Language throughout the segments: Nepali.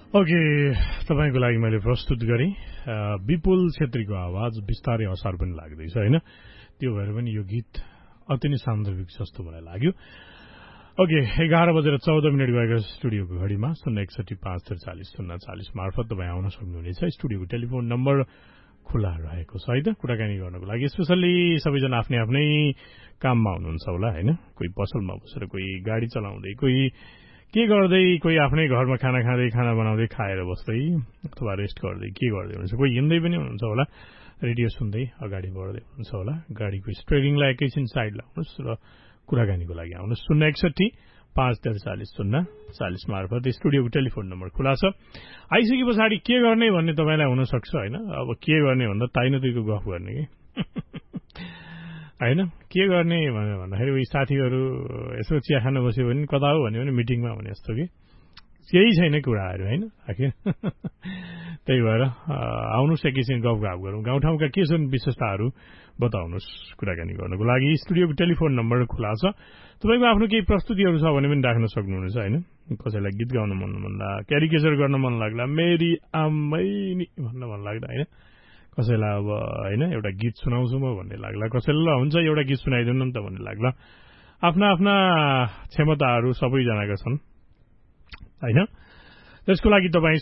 ओके, तपाईको लागि मैले प्रस्तुत गरेँ विपुल छेत्रीको आवाज बिस्तारै असार पनि लाग्दैछ हैन। त्यो भएर पनि यो गीत अति नै सान्दर्भिक जस्तो मलाई लाग्यो। ओके, 11:14 गएको स्टुडियोको घडीमा 061-543-4040 मार्फत तपाईँ आउन सक्नुहुनेछ। स्टुडियोको टेलिफोन नम्बर खुला रहेको छ है त कुराकानी गर्नको लागि। स्पेसल्ली सबैजना आफ्नै आफ्नै काममा हुनुहुन्छ होला हैन। कोही पसलमा बसेर, कोही गाडी चलाउँदै, कोही के गर्दै, कोही आफ्नै घरमा खाना खाँदै, खाना बनाउँदै, खाएर बस्दै अथवा रेस्ट गर्दै के गर्दै हुनुहुन्छ। कोही हिँड्दै पनि हुनुहुन्छ होला, रेडियो सुन्दै अगाडि बढ्दै हुनुहुन्छ होला। गाडीको स्टियरिङलाई एकैछिन साइड लाउनुहोस् र कुराकानीको लागि आउनुहोस्। 061-543-4040 मार्फत स्टुडियोको टेलिफोन नम्बर खुला छ। आइसके पछाडि के गर्ने भन्ने तपाईँलाई हुनसक्छ होइन। अब के गर्ने भन्दा ताइनतुईको गफ गर्ने कि होइन। के गर्ने भन्दाखेरि उही साथीहरू यसो चिया खान बस्यो भने कता हो भन्यो भने मिटिङमा भने जस्तो कि केही छैन कुराहरू होइन आखिर। त्यही भएर आउनुहोस् एकैछिन गफ गरौँ। गाउँठाउँका के छन् विशेषताहरू बताउनुहोस् कुराकानी गर्नको लागि। स्टुडियोको टेलिफोन नम्बर खुला छ। तपाईँको आफ्नो केही प्रस्तुतिहरू छ भने पनि राख्न सक्नुहुनेछ होइन। कसैलाई गीत गाउन मन लाग्ला, क्यारिकेचर गर्न मन लाग्ला, मेरी आमै नि भन्न मन लाग्ला होइन। कसैलाई अब होइन एउटा गीत सुनाउँछु म भन्ने लाग्ला, कसैलाई ल हुन्छ एउटा गीत सुनाइदिनु नि त भन्ने लाग्ला। आफ्ना आफ्ना क्षमताहरू सबैजनाका छन् होइन। त्यसको लागि तपाईँ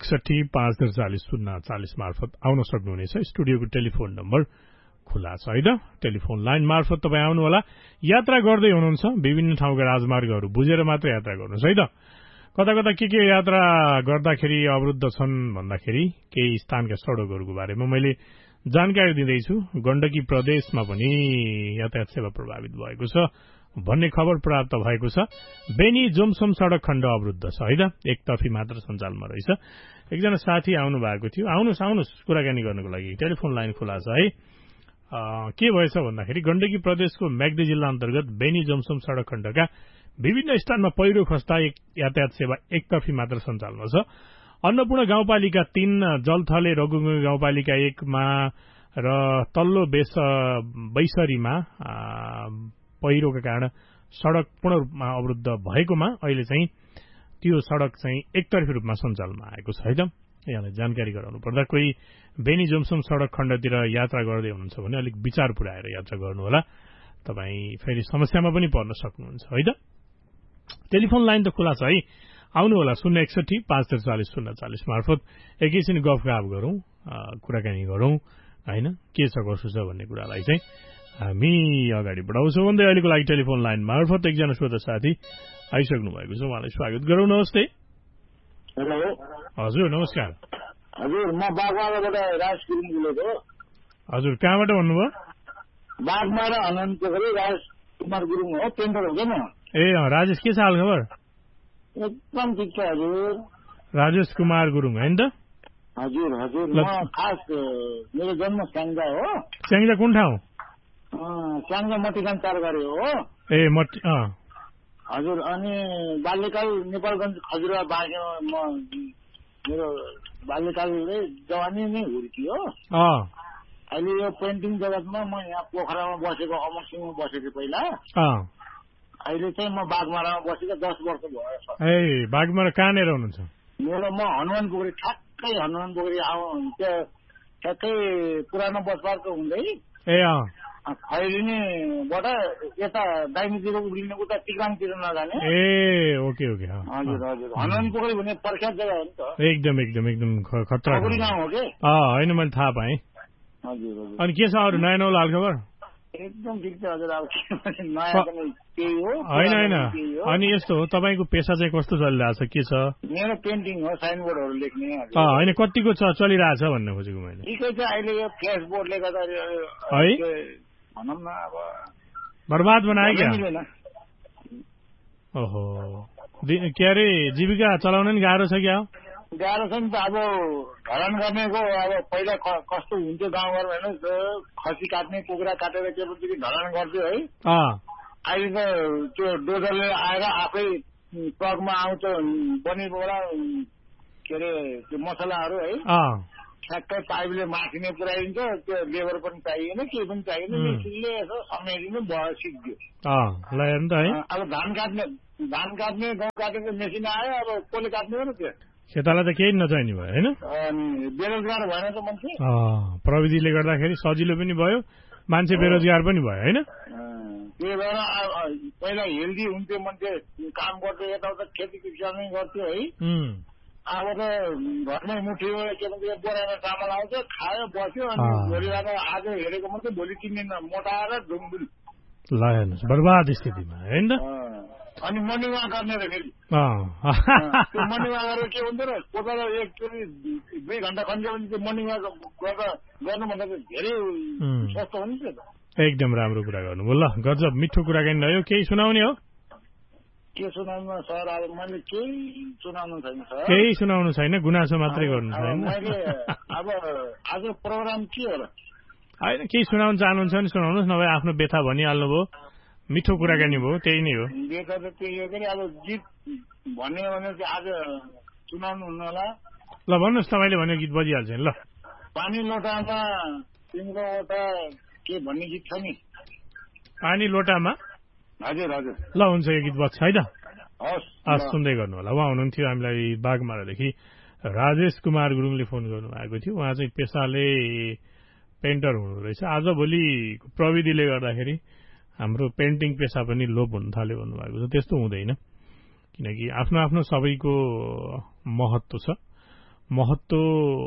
061-543-4040 मार्फत आउन सक्नुहुनेछ। स्टुडियोको टेलिफोन नम्बर खुला छ है त। टेलिफोन लाइन मार्फत तपाईँ आउनुहोला। यात्रा गर्दै हुनुहुन्छ, विभिन्न ठाउँका राजमार्गहरू बुझेर मात्र यात्रा गर्नुहोस् है त। कता कता के यात्रा गर्दाखेरि अवरुद्ध छन् भन्दाखेरि केही स्थानका सड़कहरूको बारेमा मैले जानकारी दिँदैछु। गण्डकी प्रदेशमा पनि यातायात सेवा प्रभावित भएको छ भन्ने खबर प्राप्त भएको छ। बेनी जोमसोम सड़क खण्ड अवरुद्ध छ है त। एकतर्फी मात्र सञ्चालनमा रहेछ। एकजना साथी आउनु भएको थियो। आउनुहोस् कुराकानी गर्नको लागि। टेलिफोन लाइन खुला छ है। के भएछ भन्दाखेरि गण्डकी प्रदेशको म्याग्दी जिल्ला अन्तर्गत बेनी जोमसोम सड़क खण्डका विभिन्न स्थानमा पहिरो खस्दा यातायात सेवा एकतर्फी मात्र सञ्चालनमा छ। अन्नपूर्ण गाउँपालिका 3, जलथले रघुगुङ्गे गाउँपालिका 1 मा र तल्लो बैसरीमा पहिरोका कारण सड़क पूर्ण रूपमा अवरुद्ध भएकोमा अहिले चाहिँ त्यो सड़क चाहिँ एकतर्फी रूपमा सञ्चालनमा आएको छ है त। यहाँलाई जानकारी गराउनु पर्दा कोही बेनी जोमसोम सड़क खण्डतिर यात्रा गर्दै हुनुहुन्छ भने अलिक विचार पुर्याएर यात्रा गर्नुहोला। तपाईँ फेरि समस्यामा पनि पर्न सक्नुहुन्छ है त। टेलिफोन लाइन त खुला छ है। आउनु होला 061-543-4040 मार्फत एकैछिन गफगाफ गरौँ, कुराकानी गरौँ होइन। के छ कसो छ भन्ने कुरालाई चाहिँ हामी अगाडि बढाउँछौँ भन्दै अहिलेको लागि टेलिफोन लाइन मार्फत एकजना श्रोता साथी आइसक्नु भएको छ। उहाँलाई स्वागत गरौँ। नमस्ते। हेलो हजुर नमस्कार। हजुर म बागमाराबाट राज गुरुङ बोलेको। हजुर कहाँबाट भन्नुभयो? बागमारा अनन्त पोखरी राज कुमार गुरुङ हो, पेन्टर हो क्या म। ए राजेश, के छ हाल खबर? एकदम ठिक छ हजुर। राजेश कुमार गुरुङ होइन त? हजुर हजुर म खास मेरो जन्म स्याङ्जा हो। स्याङ्जा कुन ठाउँ? स्याङ्जा मटिकान 4 गरे हो। ए हजुर। अनि बाल्यकाल नेपालगञ्ज खजुरा बाँकेमा म मेरो बाल्यकालले जवानी नै हुर्कियो। अहिले यो पेन्टिङ जगतमा म यहाँ पोखरामा बसेको, अमरसिंहमा बसेको पहिला। अहिले चाहिँ म बागमारामा बसेको 10 वर्ष भयो। ए बागमारा कहाँनिर हुनुहुन्छ? मेरो म हनुमान पोखरी, ठ्याक्कै हनुमान पोखरी ठ्याक्कै पुरानो बस पार्क हुँदै खैरिनीबाट यता दाइनीतिर उभिने उता टिकाङतिर नजाने। ए ओके। हजुर हजुर। हनुमान पोखरी भन्ने प्रख्यात जग्गा हो नि त। एकदम खतरा गाउँ हो कि? होइन मैले थाहा पाएँ। हजुर हजुर। अनि के छ अरू नयाँ नौलो हालखबर? एकदम ठिक छ हजुर। अब नयाँ पनि केही हो होइन। अनि यस्तो हो, तपाईँको पेसा चाहिँ कस्तो चलिरहेछ, के छ? मेरो पेन्टिङ हो, साइनबोर्डहरू लेख्ने। होइन कतिको चलिरहेछ भन्ने खोजेको मैले। ठिकै छ अहिले यो फेसबुकले गर्दा है भनौँ न अब बर्बाद बनायो क्या? ओहो, के अरे जीविका चलाउन नि गाह्रो छ क्या? गाह्रो छ नि त। अब धरान गर्नेको अब पहिला कस्तो हुन्थ्यो गाउँघरमा हेर्नुहोस्, खसी काट्ने, कुखुरा काटेर केपछि धरान गर्थ्यो है। अहिले त त्यो डोजरले आएर आफै ट्रकमा आउँछ पनिरबाट के अरे त्यो मसलाहरू है, ठ्याक्कै पाइपले माथिने पुऱ्याइदिन्छ। त्यो लेबर पनि चाहिएन, केही पनि चाहिएन, मेसिनले यसो समेटिनु भयो, सिक्यो। अब धान काट्ने गहुँ काटेको मेसिन आयो, अब कसले काट्ने हो र त्यो? खेताला त केही नचाहिने भयो होइन बेरोजगार भएन त मान्छे प्रविधिले गर्दाखेरि सजिलो पनि भयो मान्छे बेरोजगार पनि भयो होइन त्यही भएर पहिला हेल्दी हुन्थ्यो मान्छे काम गर्थ्यो यताउता खेती किसानी गर्थ्यो है अब त घरमै मुठ्यो के भन्छ बोरामा चामल आउँछ खायो बस्यो अनि भोलि आज हेरेको मात्रै भोलि 3 दिन मोटाएर ढुङढुङ ल हेर्नुहोस् बर्बाद स्थितिमा होइन अनि मर्निङमा गर्ने र फेरि त्यो मर्निङमा गरेर के हुन्छ र कोदालो एकचोटि 2 घण्टा खन्यो भने त्यो मर्निङमा गर्नुभन्दा धेरै सस्तो हुन्छ एकदम राम्रो कुरा गर्नुभयो ल गजब मिठो कुराकानी रह्यो केही सुनाउने हो के सुनाउनु सर अब मैले केही सुनाउनु छैन सर केही सुनाउनु छैन गुनासो मात्रै गर्नु छैन मैले अब आज प्रोग्राम के हो र होइन केही सुनाउन चाहनुहुन्छ भने सुनाउनुहोस् नभए आफ्नो व्यथा भनिहाल्नुभयो मिठो कुराकानी भयो त्यही नै हो व्यथा त त्यही हो कि अब गीत भन्यो भने चाहिँ आज सुनाउनु हुन्न होला ल भन्नुहोस् तपाईँले भन्यो गीत बजिहाल्छ नि ल पानी लोटामा तिम्रो एउटा के भन्ने गीत छ नि पानी लोटामा हजुर हजुर ल हुन्छ यो गीत बज्छ है त हस् सुन्दै गर्नु होला उहाँ हुनुहुन्थ्यो हामीलाई बागमारादेखि राजेश कुमार गुरुङले फोन गर्नुभएको थियो उहाँ चाहिँ पेसाले पेन्टर हुनु रहेछ आजभोलि प्रविधिले गर्दाखेरि हाम्रो पेन्टिङ पेसा पनि लोप हुन थाल्यो भन्नुभएको छ त्यस्तो हुँदैन किनकि आफ्नो आफ्नो सबैको महत्त्व छ महत्त्व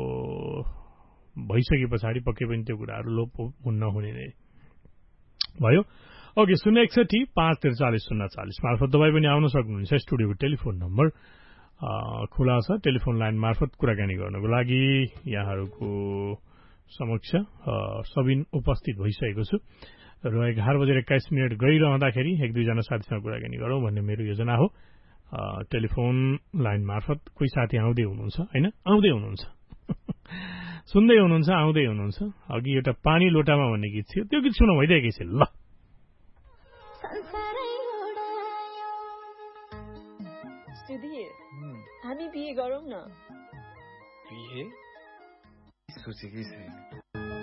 भइसके पछाडि पक्कै पनि त्यो कुराहरू लोप हुन्न हुने नै भयो ओके 061-543-040 मार्फत तपाईँ पनि आउन सक्नुहुन्छ स्टुडियोको टेलिफोन नम्बर खुला छ टेलिफोन लाइन मार्फत कुराकानी गर्नको लागि यहाँहरूको समक्ष सबिन उपस्थित भइसकेको छु र 11:21 गइरहँदाखेरि 1-2 साथीसँग कुराकानी गरौँ भन्ने मेरो योजना हो टेलिफोन लाइन मार्फत कोही साथी आउँदै हुनुहुन्छ होइन आउँदै हुनुहुन्छ सुन्दै हुनुहुन्छ आउँदै हुनुहुन्छ अघि एउटा पानी लोटामा भन्ने गीत थियो त्यो गीत सुनौँ है एकैछिन ल हामी बिहे गरौँ न बिहे सोचेकै छैन